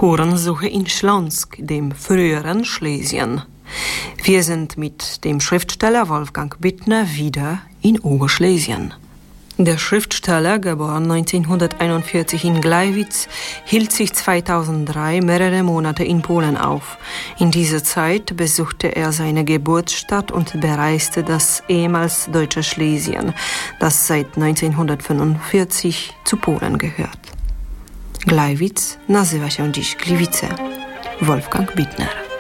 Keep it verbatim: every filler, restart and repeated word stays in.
Spurensuche in Schlonsk, dem früheren Schlesien. Wir sind mit dem Schriftsteller Wolfgang Bittner wieder in Oberschlesien. Der Schriftsteller, geboren neunzehnhunderteinundvierzig in Gleiwitz, hielt sich zweitausenddrei mehrere Monate in Polen auf. In dieser Zeit besuchte er seine Geburtsstadt und bereiste das ehemals deutsche Schlesien, das seit neunzehnhundertfünfundvierzig zu Polen gehört. Gleiwitz nazywa się dziś Gliwice. Wolfgang Bittner.